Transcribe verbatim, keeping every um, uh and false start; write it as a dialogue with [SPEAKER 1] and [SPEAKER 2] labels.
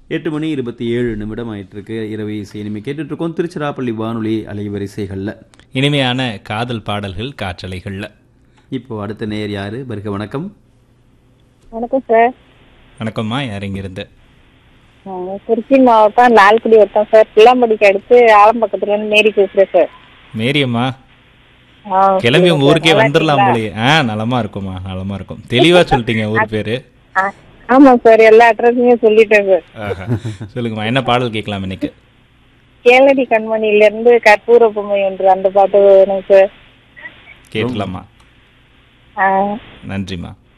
[SPEAKER 1] எட்டு மணி இருபத்தி ஏழு நிமிடம் ஆயிட்டிருக்கு. இரவு இசை இனிமே கேட்டுட்டு இருக்கோம் திருச்சிராப்பள்ளி வானொலி அலைவரிசைகளில்
[SPEAKER 2] இனிமையான காதல் பாடல்கள் காற்றலைகளில்.
[SPEAKER 1] இப்போ அடுத்த நேயர் யாரு? வருக வணக்கம்.
[SPEAKER 3] வணக்கம் சார்.
[SPEAKER 2] வணக்கம்மா, யார் இங்கிருந்து?
[SPEAKER 3] திருச்சி மாவட்டம் லால்குடி வட்டம் சார். பிள்ளாம்படிக்கு அடுத்து ஆலம்பக்கத்துல இருந்து மேரி பேசுறேன் சார்.
[SPEAKER 2] மேரியம்மா, கிளம்பி உங்க ஊருக்கே வந்துடலாம் போலயே. ஆ நலமா இருக்குமா, நலமா இருக்கும். தெளிவா சொல்லிட்டீங்க ஊர் பேரு.
[SPEAKER 3] ஆமா சார், எல்லா அட்ரஸுமே சொல்லிட்டேன் சார்.
[SPEAKER 2] சொல்லுங்கம்மா, என்ன பாடல் கேட்கலாம் இன்னைக்கு?
[SPEAKER 3] கேளடி கண்மணில இருந்து கற்பூர பொம்மை ஒன்று, அந்த பாட்டு வேணும் சார்.
[SPEAKER 2] கேட்கலாமா? நன்றிம்மா.